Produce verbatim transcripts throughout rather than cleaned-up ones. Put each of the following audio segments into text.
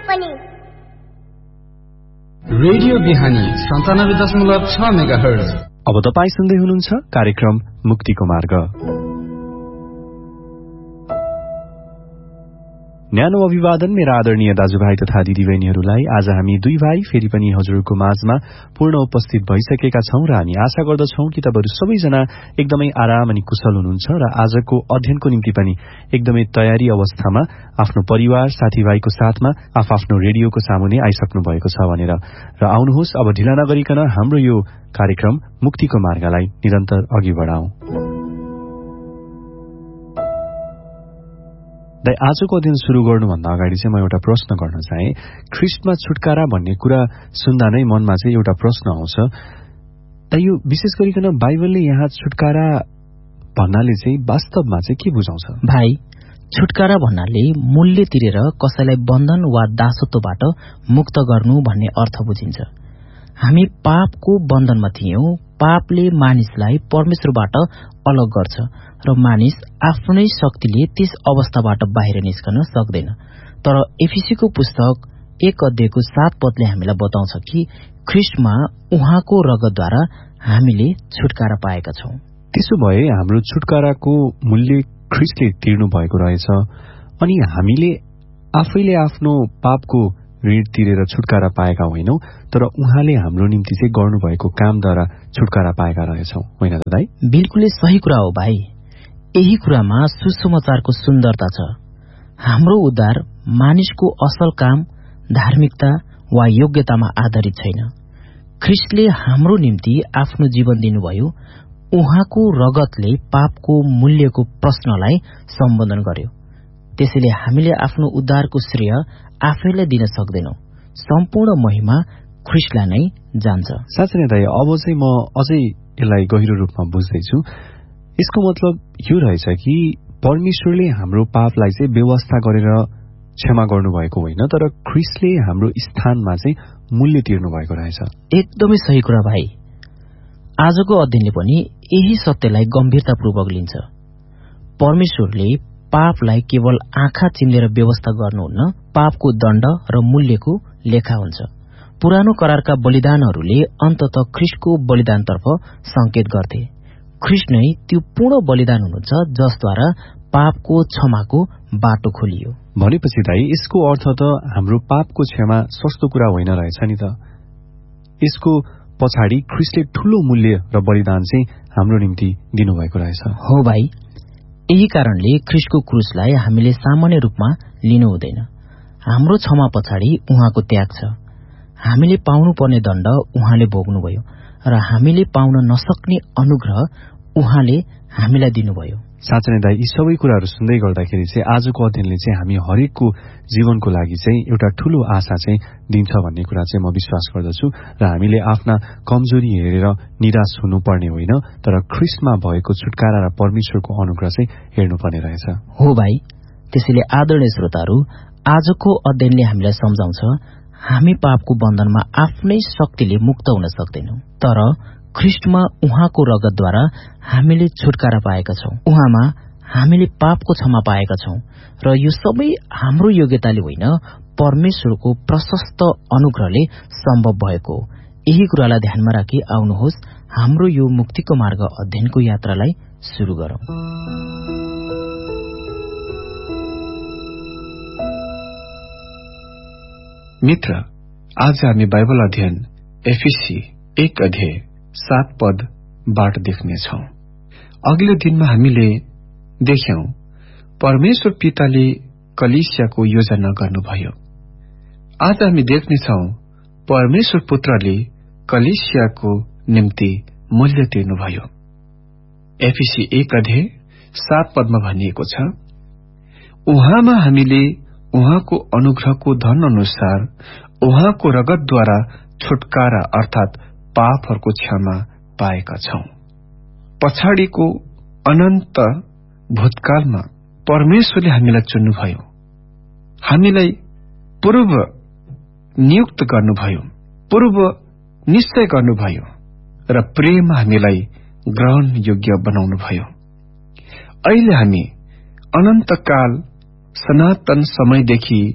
पनि। रेडियो बिहानी सन्तानब्बे दशमलव छ मेगाहर्ज। अब तपाईँ सुन्दै हुनुहुन्छ कार्यक्रम मुक्तिको मार्ग। न्यानो अभिवादन मेरा आदरणीय दाजुभाइ तथा दिदीबहिनीहरूलाई। आज हामी दुई भाइ फेरि पनि हजुरको माझमा पूर्ण उपस्थित भइसकेका छौं र हामी आशा गर्दछौं कि तपाईहरु सबैजना एकदमै आराम अनि कुशल हुनुहुन्छ र आजको अध्ययनको निम्ति पनि एकदमै तयारी अवस्थामा आफ्नो परिवार साथीभाइको साथमा आफआफ्नो रेडियोको सामुने आइसक्नु भएको छ भनेर। र आउनुहोस् अब ढिला नगरिकन हाम्रो यो कार्यक्रम मुक्तिको मार्गलाई निरन्तर अघि बढाउँ। आजको अध्ययन शुरू गर्नुभन्दा अगाडि चाहिँ म एउटा प्रश्न गर्न चाहे। ख्रिस्टमा छुटकारा भन्ने कुरा सुन्दा नै मनमा चाहिँ एउटा प्रश्न आउँछ। त यो विशेष गरिकन बाइबलले यहाँ छुटकारा भन्नाले चाहिँ वास्तवमा चाहिँ के बुझाउँछ? भाइ, छुटकारा भन्नाले मूल्य तिरेर कसैलाई बन्धन वा दासत्वबाट मुक्त गर्नु भन्ने अर्थ बुझिन्छ। हामी पापको बन्धनमा थियौं। पापले मानिसलाई परमेश्वरबाट अलग गर्छ र मानिस आफ्नै शक्तिले त्यस अवस्थाबाट बाहिर निस्कन सक्दैन। तर एफिसीको पुस्तक एक अध्यायको सात पदले हामीलाई बताउँछ कि ख्रिस्टमा उहाँको रगतद्वारा हामीले छुटकारा पाएका छौं। त्यसो भए हाम्रो छुटकाराको मूल्य ख्रिस्टले तिर्नु भएको रहेछ अनि हामीले आफैले आफ्नो पापको ऋण तिरेर छुटकारा पाएका होइनौं, तर उहाँले हाम्रो निम्ति चाहिँ गर्नुभएको कामद्वारा छुटकारा पाएका रहेछौं, होइन त दाइ? बिल्कुलै सही कुरा हो भाइ। यही कुरामा सुसमाचारको सुन्दरता छ। हाम्रो उद्धार मानिसको असल काम, धार्मिकता वा योग्यतामा आधारित छैन। ख्रिस्टले हाम्रो निम्ति आफ्नो जीवन दिनुभयो। उहाँको रगतले पापको मूल्यको प्रश्नलाई सम्बोधन गर्यो। त्यसैले हामीले आफ्नो उद्धारको श्रेय आफैलाई दिन सक्दैनौं। सम्पूर्ण महिमा ख्रिस्टलाई नै जान्छ। साँच्चै नै दाइ, अब चाहिँ म अझै यसलाई गहिरो रूपमा बुझ्दैछु। यसको मतलब यो रहेछ कि परमेश्वरले हाम्रो पापलाई चाहिँ व्यवस्था गरेर क्षमा गर्नुभएको होइन, तर ख्रिस्टले हाम्रो स्थानमा चाहिँ मूल्य तिर्नु भएको रहेछ। एकदमै सही कुरा भाइ। आजको अध्ययनले पनि यही सत्यलाई गम्भीरतापूर्वक लिन्छ। परमेश्वरले पापलाई केवल आँखा चिम्लेर व्यवस्था गर्नुहुन्न, पापको दण्ड र मूल्यको लेखा हुन्छ। पुरानो करारका बलिदानहरूले अन्ततः ख्रिस्टको बलिदानतर्फ संकेत गर्थे। ख्रिस्ट नै त्यो पूर्ण बलिदान हुनुहुन्छ जसद्वारा पापको क्षमाको बाटो खोलियो। भनेपछि दाइ, यसको अर्थ त हाम्रो पापको क्षमा सस्तो कुरा होइन रहेछ नि त। यसको पछाडि ख्रिस्टले ठूलो मूल्य र बलिदान चाहिँ हाम्रो निम्ति दिनुभएको रहेछ। हो भाइ, यही कारणले ख्रिस्टको क्रुसलाई हामीले सामान्य रूपमा लिनु हुँदैन। हाम्रो क्षमा पछाडि उहाँको त्याग छ। हामीले पाउनुपर्ने दण्ड उहाँले भोग्नुभयो र हामीले पाउन नसक्ने अनुग्रह उहाँले हामीलाई दिनुभयो। साँच्चै नै दाइ, यी सबै कुराहरू सुन्दै गर्दाखेरि चाहिँ आजको अध्ययनले चाहिँ हामी हरेकको जीवनको लागि चाहिँ एउटा ठूलो आशा चाहिँ दिन्छ भन्ने कुरा चाहिँ म विश्वास गर्दछु। र हामीले आफ्ना कमजोरी हेरेर निराश हुनुपर्ने होइन, तर ख्रिस्टमा भएको छुटकारा र परमेश्वरको अनुग्रह चाहिँ हेर्नुपर्ने रहेछ। हो भाइ, त्यसैले आदरणीय श्रोताहरू, आजको अध्ययनले हामीलाई सम्झाउँछ हामी पापको बन्धनमा आफ्नै शक्तिले मुक्त हुन सक्दैनौं, तर ख्रिस्टमा उहाँको रगतद्वारा हामीले छुटकारा पाएका छौं। उहाँमा हामीले पापको क्षमा पाएका छौं र यो सबै हाम्रो योग्यताले होइन, परमेश्वरको प्रशस्त अनुग्रहले सम्भव भएको। यही कुरालाई ध्यानमा राखी आउनुहोस् हाम्रो यो मुक्तिको मार्ग अध्ययनको यात्रालाई सुरु गरौं। मित्र, आज हामी बाइबल अध्ययन एफिसी एक अध्याय सात पदबाट देख्नेछौं। अघिल्लो दिनमा हामीले देख्यौं परमेश्वर पिताले कलीसियाको योजना गर्नुभयो। आज हामी देख्नेछौं परमेश्वर पुत्रले कलीसियाको निम्ति मूल्य तिर्नुभयो। एफिसी एक अध्याय सात पदमा भनिएको छ, उहाँमा हामीले उहाँको अनुग्रहको धन अनुसार उहाँको रगतद्वारा छुटकारा अर्थात पापहरूको क्षमा पाएका छौं। पछाडिको अनन्त भूतकालमा परमेश्वरले हामीलाई चुन्नुभयो, हामीलाई पूर्व नियुक्त गर्नुभयो, पूर्व निश्चय गर्नुभयो र प्रेम हामीलाई ग्रहण योग्य बनाउनुभयो। अहिले हामी अनन्तकाल सनातन समयदेखि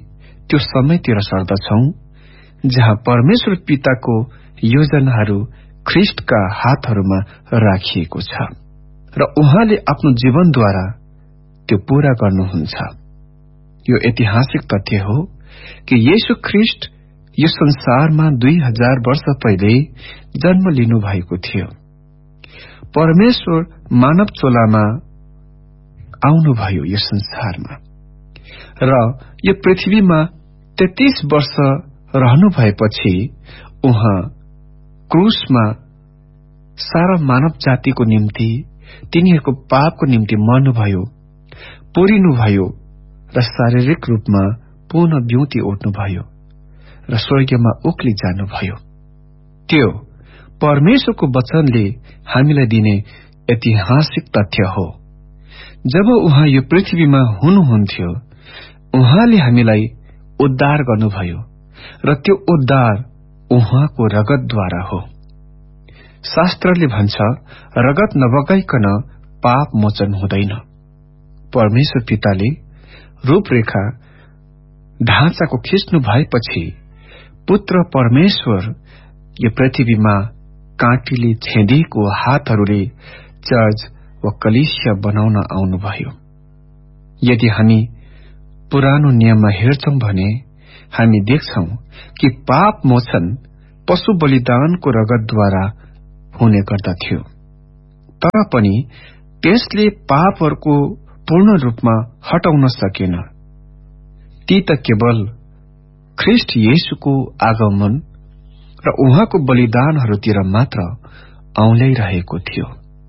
त्यो समयतिर सर्दछौं जहाँ परमेश्वर पिताको योजनाहरू ख्रिस्टका हातहरूमा राखिएको छ र उहाँले आफ्नो जीवनद्वारा त्यो पूरा गर्नुहुन्छ। यो ऐतिहासिक तथ्य हो कि येशू ख्रिस्ट यो संसारमा दुई हजार वर्ष पहिले जन्म लिनु भएको थियो। परमेश्वर मानव चोलामा आउनुभयो यो संसारमा र यो पृथ्वीमा तेत्तीस वर्ष रहनु भएपछि उहाँ क्रूसमा सारा मानव जातिको निम्ति, तिनीहरूको पापको निम्ति मर्नुभयो, पोरिनुभयो र शारीरिक रूपमा पुनः ब्युति उठ्नुभयो र स्वर्गमा उक्ली जानुभयो। त्यो परमेश्वरको वचनले हामीलाई दिने ऐतिहासिक तथ्य हो। जब उहाँ यो पृथ्वीमा हुनुहुन्थ्यो, उहाँले हामीलाई उद्धार गर्नुभयो र त्यो उद्धार उहाँको रगतद्वारा हो। शास्त्रले भन्छ, रगत नबगाइकन पाप मोचन हुँदैन। परमेश्वर पिताले रूपरेखा ढाँचाको खिच्नु भएपछि पुत्र परमेश्वर यो पृथ्वीमा काँटीले छेदिएको हातहरूले चर्च वा कलीसिया बनाउन आउनुभयो। यदि हामी पुरानो नियममा हेर्छौं भने हामी देख्छौं कि पाप मोचन पशु बलिदानको रगतद्वारा हुने गर्दथ्यो, तर पनि त्यसले पापहरूको पूर्ण रूपमा हटाउन सकेन। ती त केवल ख्रिस्ट येशूको आगमन र उहाँको बलिदानहरूतिर मात्र औंल्याइरहेको थियो।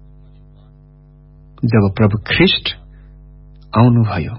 जब प्रभु ख्रिस्ट आउनुभयो,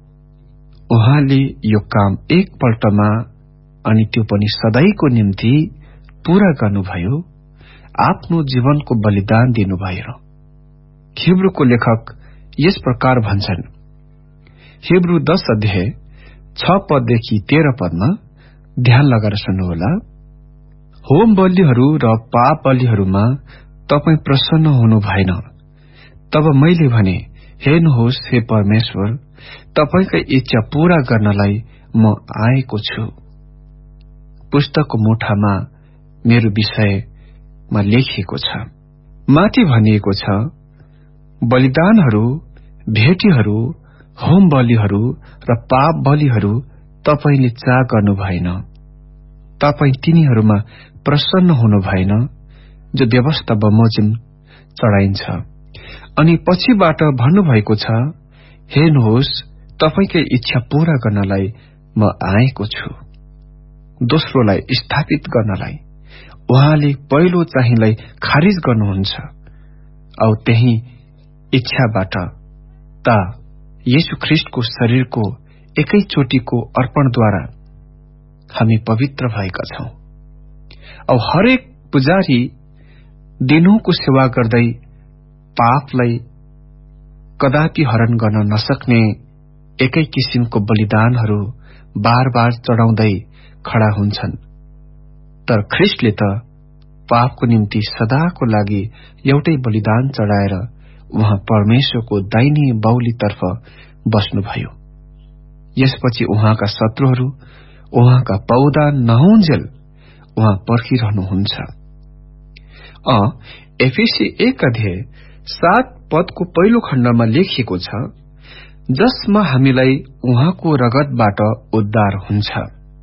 उहाँले यो काम एकपल्टमा अनि त्यो पनि सधैँको निम्ति पूरा गर्नुभयो, आफ्नो जीवनको बलिदान दिनुभयो। हिब्रूको लेखक यस प्रकार भन्छन्, हिब्रू दश अध्याय छ पददेखि तेह्र पदमा ध्यान लगाएर सुन्नुहोला। होम बलिहरू र पाप बलिहरूमा तपाई प्रसन्न हुनु भएन। तब मैले भने, हेर्नुहोस् हे परमेश्वर, तपाईका इच्छा पूरा गर्नलाई म आएको छु। पुस्तकको मुठामा मेरो विषयमा लेखिएको छ। माथि भनिएको छ, बलिदानहरू, भेटीहरू, होम बलिहरू र पाप बलिहरू तपाईले चाह गर्नु भएन। तपाई तिनीहरूमा प्रसन्न हुनु भएन जो व्यवस्था बमोजिम चढाइन्छ। अनि पछिबाट भन्नुभएको छ, हेर्नुहोस् तपाईकै इच्छा पूरा गर्नलाई म आएको छु। दोस्रोलाई स्थापित गर्नलाई उहाँले पहिलो चाहिँलाई खारिज गर्नुहुन्छ। औ त्यही इच्छाबाट त येशू ख्रिस्टको शरीरको एकैचोटिको अर्पणद्वारा हामी पवित्र भएका छौं। औ हरेक पुजारी दिनहुँको सेवा गर्दै पापलाई कदापि हरण गर्न नसक्ने एकै किसिमको बलिदानहरू बार बार चढाउँदै खड़ा हुन्छन्। तर ख्रिस्टले त पापको निम्ति सदाको लागि एउटै बलिदान चढाएर उहाँ परमेश्वरको दाहिने बाहुलीतर्फ बस्नुभयो। यसपछि उहाँका शत्रुहरू उहाँका पौधा नहुन्जेल उहाँ पर्खिरहनुहुन्छ। अ एफेसी एक अध्याय सात पदको पहिलो खण्डमा लेखिएको छ, जसमा हामीलाई उहाँको रगतबाट उद्धार हुन्छ,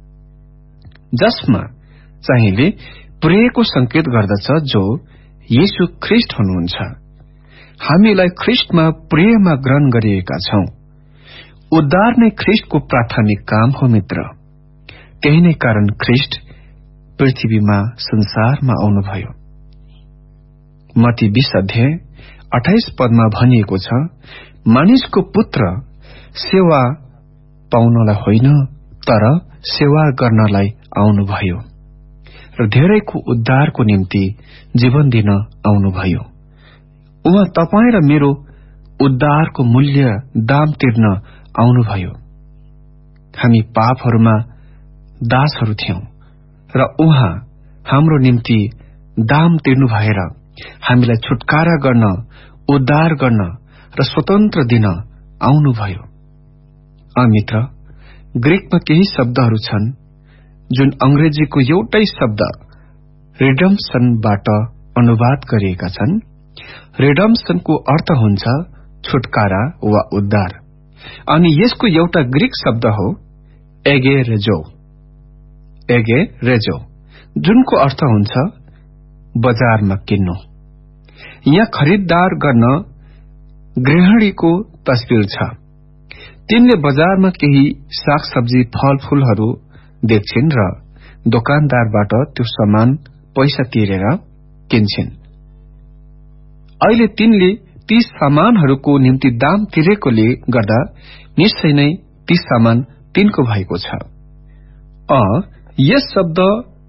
जसमा चाहिँले प्रेमको संकेत गर्दछ जो येशू ख्रिस्ट हुनुहुन्छ। हामीलाई ख्रिस्टमा प्रेममा ग्रहण गरिएका छौं। उद्धार नै ख्रिस्टको प्राथमिक काम हो मित्र। त्यही नै कारण ख्रिस्ट पृथ्वीमा संसारमा आउनुभयो। मत्ती बीस अध्याय अठाइस पदमा भनिएको छ, मानिसको पुत्र सेवा पाउनलाई होइन तर सेवा गर्नलाई आउनुभयो र धेरैको उद्धारको निम्ति जीवन दिन आउनुभयो। उहाँ तपाईं र मेरो उद्धारको मूल्य दाम तिर्न आउनुभयो। हामी पापहरूमा दासहरू थियौं र उहाँ हाम्रो निम्ति दाम तिर्नु भएर हामीलाई छुटकारा गर्न, उद्धार गर्न र स्वतन्त्र दिन आउनुभयो। अमित्र, ग्रीकमा केही शब्दहरू छन् जुन अंग्रेजीको एउटै शब्द रिडम्सनबाट अनुवाद गरिएका छन्। रिडम्सनको अर्थ हुन्छ छुटकारा वा उद्धार, अनि यसको एउटा ग्रीक शब्द हो एगेरेजो एगेरेजो जुनको अर्थ हुन्छ बजारमा किन्नु। यहाँ खरिददार गर्न गृहिणीको तस्बिर छ। तिनले बजारमा केही सागसब्जी फलफूलहरू देख्छिन् र दोकानदारबाट त्यो सामान पैसा तिरेर किन्छिन्। अहिले तिनले ती सामानहरूको निम्ति दाम तिरेकोले गर्दा निश्चय नै ती सामान तिनको भएको छ। अ यस शब्द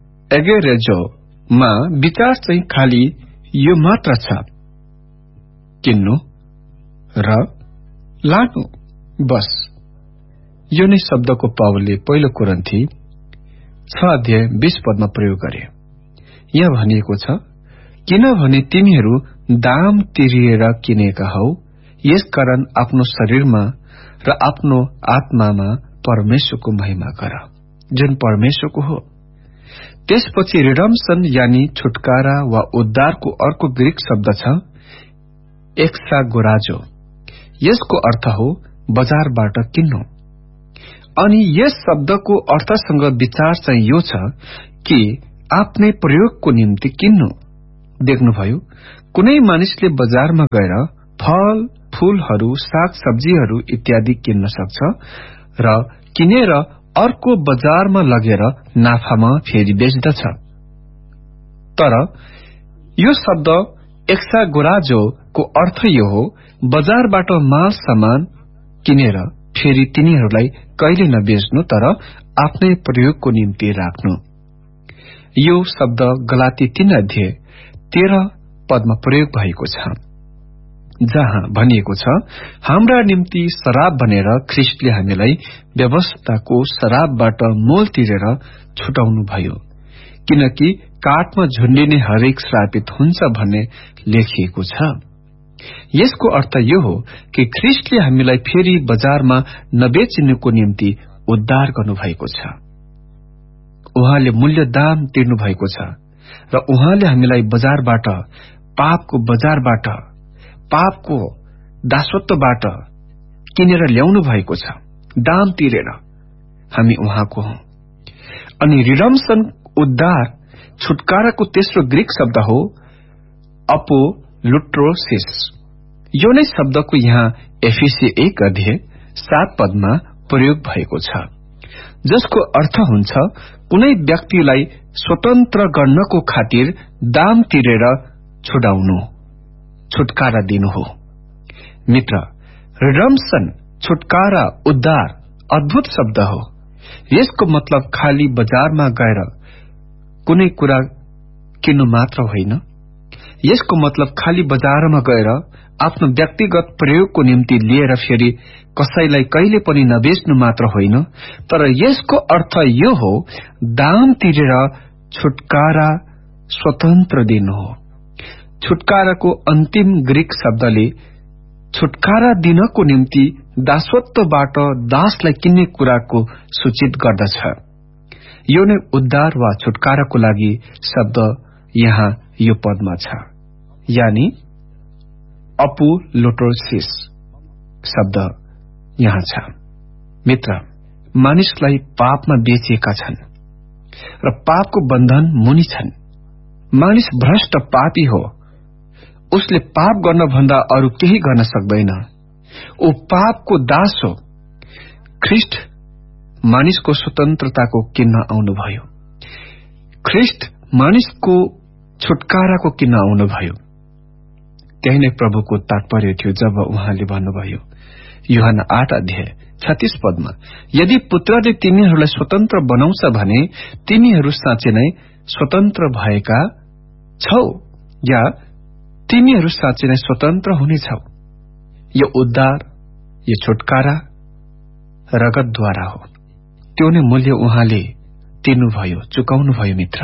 एगेरेजोमा विचार चाहिँ खाली यो मात्र छ, किन्नु र लानु, बस। यो नै शब्दको पावलले पहिलो कोरिन्थी छ अध्याय बीस पदमा प्रयोग गरे। यहाँ भनिएको छ, किनभने तिमीहरू दाम तिरिएर किनेका हौ, यसकारण आफ्नो शरीरमा र आफ्नो आत्मामा परमेश्वरको महिमा गर, जुन परमेश्वरको हो। त्यसपछि रिडम्सन यानी छुटकारा वा उद्धारको अर्को ग्रीक शब्द छ एक्सागोराजो। यसको अर्थ हो बजारबाट किन्नु। अनि यस शब्दको अर्थसँग विचार चाहिँ यो छ कि आफ्नै प्रयोगको निम्ति किन्नु। देख्नुभयो, कुनै मानिसले बजारमा गएर फल फूलहरू साग सब्जीहरू इत्यादि किन्न सक्छ र किनेर अर्को बजारमा लगेर नाफामा फेरि बेच्दछ। तर यो शब्द एक्सागोराजो को अर्थ यो हो बजारबाट माल सामान किनेर फेरि तिनीहरूलाई कहिले नबेच्नु, तर आफ्नै प्रयोगको निम्ति राख्नु। यो शब्द गलाती तीन अध्याय तेह्र पदमा प्रयोग भएको छ, जहाँ भनिएको छ, हाम्रा निम्ति शराब बनेर ख्रिस्टले हामीलाई व्यवस्थाको शराबबाट मोल तिरेर छुटाउनु भयो, किनकि काठमा झुन्डिने हरेक श्रापित हुन्छ भन्ने लेखिएको छ। यसको अर्थ यो हो कि ख्रिस्टले हामीलाई फेरि बजारमा नबेचिनुको निम्ति उद्धार गर्नुभएको छ। उहाँले मूल्य दाम तिर्नु भएको छ र उहाँले हामीलाई बजारबाट, पापको बजारबाट, पापको दासत्वबाट किनेर ल्याउनु भएको छ, दाम तिरेर। हामी उहाँको हौं। अनि रिडम्सन उद्धार छुटकाराको तेस्रो ग्रीक शब्द हो अपोलुट्रोसिस। यो नै शब्दको यहाँ एफिसी एक अध्याय सात पदमा प्रयोग भएको छ, जसको अर्थ हुन्छ कुनै व्यक्तिलाई स्वतन्त्र गर्नको खातिर दाम तिरेर छुडाउनु, छुटकारा दिनु हो। मित्र, रिडम्सन छुटकारा उद्धार अद्भुत शब्द हो। यसको मतलब खाली बजारमा गएर कुनै कुरा किन्नु मात्र होइन। यसको मतलब खाली बजारमा गएर आफ्नो व्यक्तिगत प्रयोगको निम्ति लिएर फेरि कसैलाई कहिले पनि नबेच्नु मात्र होइन, तर यसको अर्थ यो हो दाम तिरेर छुटकारा स्वतन्त्र दिनु हो। छुटकाराको अन्तिम ग्रीक शब्दले छुटकारा दिनको निम्ति दासत्वबाट दासलाई किन्ने कुराको सूचित गर्दछ। यो नै उद्धार वा छुटकाराको लागि शब्द यहाँ यो पदमा छ, यानी अपोलुट्रोसिस शब्द यहाँ छ। मित्र, मानिसलाई पापमा बेचिएका छन् र पापको बन्धन मुनि छन्। मानिस भ्रष्ट पापी हो। उसले पाप गर्न भन्दा अरू केही गर्न सक्दैन। ऊ पापको दास हो। ख्रिस्ट मानिसको स्वतन्त्रताको किन्न आउनुभयो। ख्रिस्ट मानिसको छुटकाराको किन्न आउनुभयो। त्यही नै प्रभुको तात्पर्य थियो जब उहाँले भन्नुभयो यूहन्ना आठ अध्याय छत्तीस पदमा, यदि पुत्रले तिमीहरूलाई स्वतन्त्र बनाउँछ भने तिमीहरू साँच्चै नै स्वतन्त्र भएका छौ, या तिमीहरू साँच्चै नै स्वतन्त्र हुनेछौ। यो उद्धार, यो छुटकारा रगतद्वारा हो। त्यो नै मूल्य उहाँले तिर्नुभयो, चुकाउनुभयो। मित्र,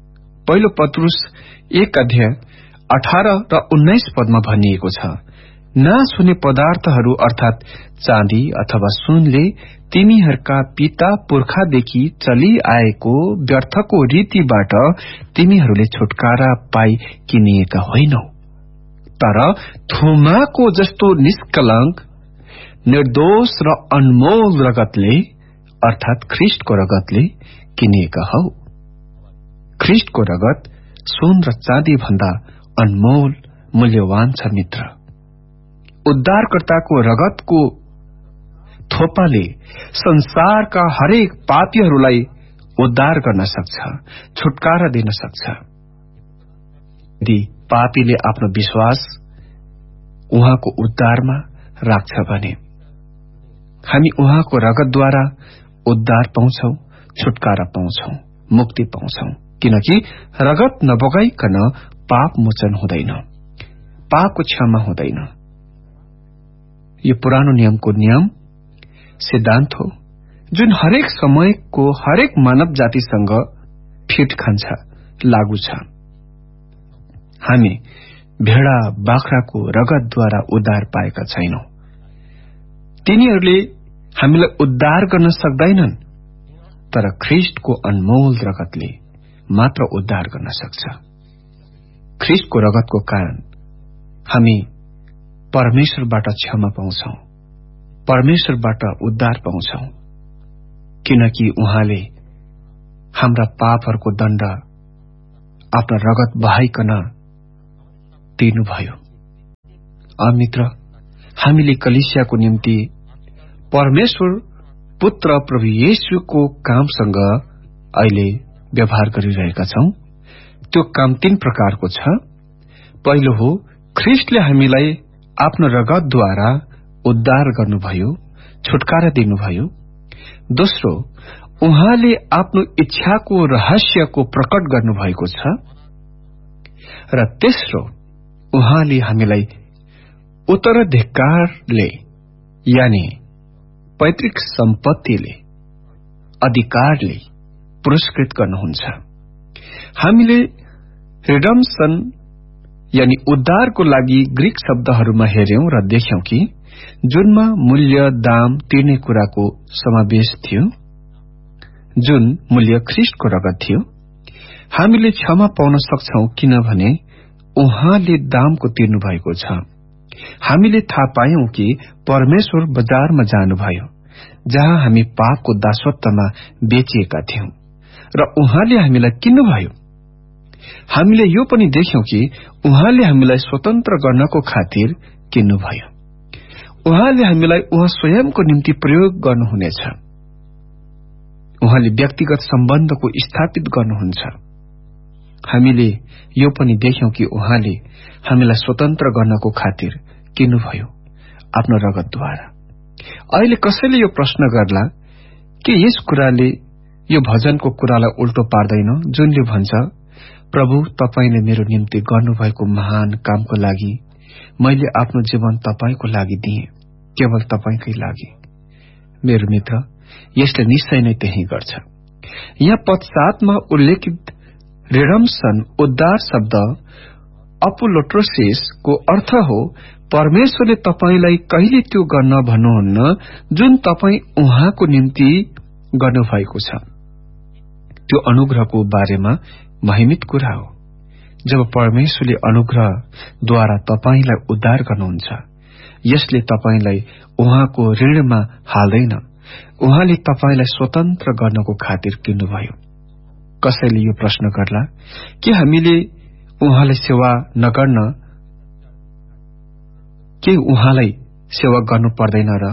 पहिलो पत्रुस एक अध्याय अठारह र उन्नाइस पदमा भनिएको छ, नाश हुने पदार्थहरू अर्थात चाँदी अथवा सुनले तिमीहरूका पिता पुर्खादेखि चलिआएको व्यर्थको रीतिबाट तिमीहरूले छुटकारा पाई किनिएका होइनौ, तर थोमाको जस्तो निष्कलंक, निर्दोष र अनमोल रगतले अर्थात ख्रिस्टको रगतले किनिएका हौ। ख्रिस्टको रगत सुन र चाँदी भन्दा अनमोल मूल्यवान छ मित्र। उद्धारकर्ताको रगतको थोपाले संसारका हरेक पापीहरूलाई उद्धार गर्न सक्छ, छुटकारा दिन सक्छ। यदि पापीले आफ्नो विश्वास उहाँको उद्धारमा राख्छ भने हामी उहाँको रगतद्वारा उद्धार पाउँछौ, छुटकारा पाउँछौ, मुक्ति पाउँछौ। किनकि रगत नबगाइकन पाप मोचन हुँदैन, पापको क्षमा हुँदैन। यो पुरानो नियमको नियम सिद्धान्त हो जुन हरेक समयको हरेक मानव जातिसँग फिट खान्छ, लागू छ। हामी भेडा बाख्राको रगतद्वारा उद्धार पाएका छैनौं। तिनीहरूले हामीलाई उद्धार गर्न सक्दैनन्, तर ख्रिस्टको अनमोल रगतले मात्र उद्धार गर्न सक्छ। ख्रिस्टको रगतको कारण हामी परमेश्वरबाट क्षमा पाउँछौ, परमेश्वरबाट उद्धार पाउँछौ, किनकि उहाँले हाम्रा पापहरूको दण्ड आफ्नो रगत बहाइकन दिनुभयो। अब मित्र, हामीले कलिसियाको निम्ति परमेश्वर पुत्र प्रभु येशूको कामसँग अहिले व्यवहार गरिरहेका छौं। त्यो काम तीन प्रकारको छ। पहिलो हो, ख्रिस्टले हामीलाई आफ्नो रगतद्वारा उद्धार गर्नुभयो, छुटकारा दिनुभयो। दोस्रो, उहाँले आफ्नो इच्छाको रहस्यको प्रकट गर्नुभएको छ। र तेस्रो, उहाँले हामीलाई उत्तराधिकारले यानि पैतृक सम्पत्तिले, अधिकारले पुरस्कृत गर्नुहुन्छ। हामीले रिडम्सन यानि उद्धारको लागि ग्रीक शब्दहरूमा हेर्यौं र देख्यौं कि जुनमा मूल्य दाम तिर्ने कुराको समावेश थियो, जुन मूल्य ख्रिस्टको रगत थियो। हामीले क्षमा पाउन सक्छौं किनभने उहाँले दामको तिर्नु भएको छ। हामीले थाहा पायौं कि परमेश्वर बजारमा जानुभयो जहाँ हामी पापको दासत्वमा बेचिएका थियौं र उहाँले हामीलाई किन्नुभयो। हामीले यो पनि देख्यौं कि उहाँले हामीलाई स्वतन्त्र गर्नको खातिर किन्नुभयो। उहाँले हामीलाई उहाँ स्वयंको निम्ति प्रयोग गर्नुहुनेछ। उहाँले व्यक्तिगत सम्बन्धको स्थापित गर्नुहुन्छ। हामीले यो पनि देख्यौं कि उहाँले हामीलाई स्वतन्त्र गर्नको खातिर किन्नुभयो आफ्नो रगतद्वारा। अहिले कसैले यो प्रश्न गर्ला कि यस कुराले यो भजनको कुरालाई उल्टो पार्दैन जुनले भन्छ, प्रभु तपाईले मेरो निम्ति गर्नुभएको महान कामको लागि मैले आफ्नो जीवन तपाईको लागि दिए, केवल तपाईकै लागि। मेरो मित्र, यसले निश्चय नै त्यही गर्छ। यहाँ पद सातमा उल्लेखित रिडम्सन उद्धार शब्द अपोलोट्रोसिस को अर्थ हो परमेश्वरले तपाईलाई कहिले त्यो गर्न भन्नुहुन्न जुन तपाई उहाँको निम्ति गर्नुभएको छ। त्यो अनुग्रहको बारेमा महिमित कुरा हो। जब परमेश्वरले अनुग्रहद्वारा तपाईलाई उद्धार गर्नुहुन्छ, यसले तपाईलाई उहाँको ऋणमा हाल्दैन। उहाँले तपाईलाई स्वतन्त्र गर्नको खातिर किन्नुभयो। कसैले यो प्रश्न गर्ला कि हामीले उहाँलाई सेवा नगर्न के उहाँलाई सेवा गर्नु पर्दैन र?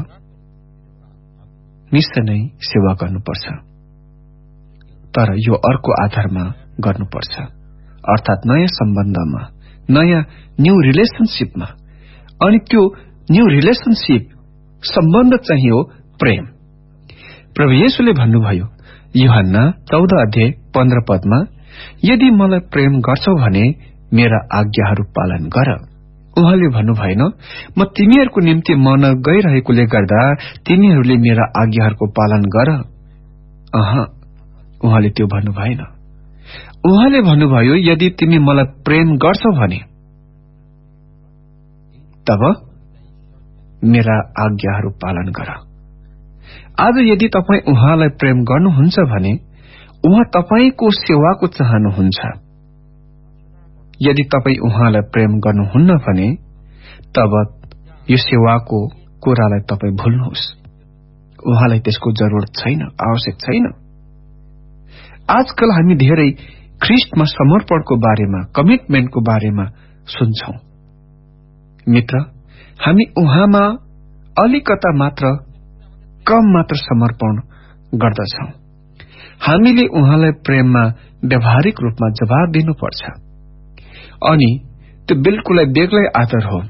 निश्चय नै सेवा गर्नुपर्छ, तर यो अर्को आधारमा गर्नुपर्छ, अर्थात नयाँ सम्बन्धमा, नयाँ न्यू रिलेशनशिपमा। अनि त्यो न्यू रिलेशनशिप सम्बन्ध चाहिँ हो प्रेम। प्रभु येशूले भन्नुभयो यूहन्ना चौध अध्याय पन्ध्र पदमा, यदि मलाई प्रेम गर्छौ भने मेरा आज्ञाहरू पालन गर। उहाँले भन्नु भएन म तिमीहरूको निम्ति मन गइरहेकोले गर्दा तिमीहरूले मेरा आज्ञाहरूको पालन गर। अह, उहाँले त्यो भन्नु भएन। उहाँले भन्नुभयो यदि तिमी मलाई प्रेम गर्छौ भने तब मेरा आज्ञाहरू पालन गर। आज यदि तपाई उहाँलाई प्रेम गर्नुहुन्छ भने उहाँ तपाईको सेवाको चाहनुहुन्छ। यदि तपाई उहाँलाई प्रेम गर्नुहुन्न भने तब यो सेवाको कुरालाई तपाई भुल्नुहोस्। उहाँलाई त्यसको जरुरत छैन, आवश्यक छैन। आजकल हामी धेरै ख्रिस्टमा समर्पणको बारेमा, कमिटमेन्टको बारेमा सुन्छौं। मित्र, हामी उहाँमा अलिकता मात्र कम मात्र समर्पण गर्दछौं। हामीले उहाँलाई प्रेममा व्यावहारिक रूपमा जवाब दिनुपर्छ अनि त्यो बिल्कुलै बेग्लै आदर हो।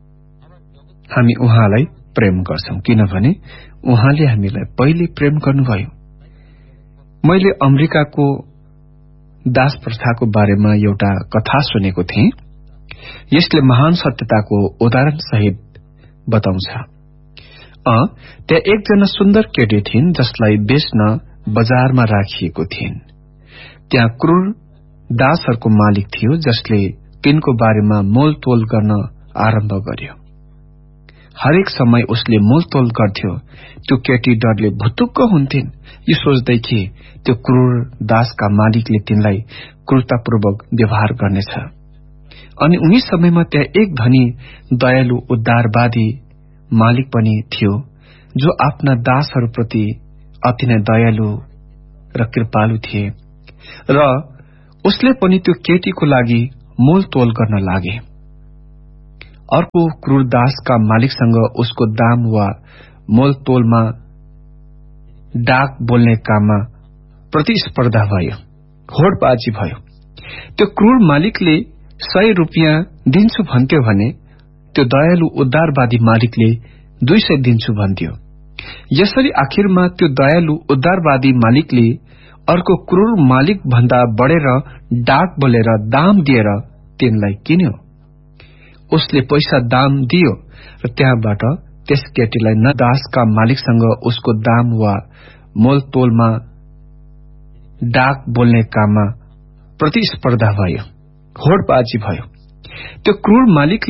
हामी उहाँलाई प्रेम गर्छौं किनभने उहाँले हामीलाई पहिले प्रेम गर्नुभयो। मैले अमेरिकाको दास प्रथाको बारेमा एउटा कथा सुनेको थिएँ। यसले महान सत्यताको उदाहरण सहित बताउँछ। अ त्यहाँ एकजना सुन्दर केटी थिइन् जसलाई बेच्न बजारमा राखिएको थिइन्। त्यहाँ क्रूर दासहरूको मालिक थियो जसले तिनको बारेमा मोलतोल गर्न आरम्भ गर्यो। हरेक समय उसले मोलतोल गर्थ्यो। त्यो केटी डरले भुतुक्क हुन्थिन्, यो सोच्दै कि त्यो क्रूर दासका मालिकले तिनलाई क्रूरतापूर्वक व्यवहार गर्नेछ। अनि उनी समयमा त्यहाँ एक धनी दयालु उद्धारवादी मालिक पनि थियो जो आफ्ना दासहरूप्रति अति नै दयालु र कृपालु थिए र उसले पनि त्यो केटीको लागि मोलतोल गर्न लागे। अर्को क्रूर दासका मालिकसँग उसको दाम वा मोलतोलमा डाक बोल्ने काममा प्रतिस्पर्धा भयो, होडबाजी भयो। त्यो क्रूर मालिकले सय रुपियाँ दिन्छु भन्थ्यो भने त्यो दयालु उद्धारवादी मालिकले दुई सय दिन्छु भन्थ्यो। यसरी आखिरमा त्यो दयालु उद्धारवादी मालिकले अर्को क्रूर मालिक भन्दा बढेर डाक बोलेर दाम दिएर तिनलाई किन्यो। उसले पैसा दाम दियो र त्यहाँबाट त्यस केटीलाई न दासका मालिकसँग उसको दाम वा मोलतोलमा डाक बोल्ने काममा प्रतिस्पर्धा भयो, होडबाजी भयो। त्यो क्रूर मालिक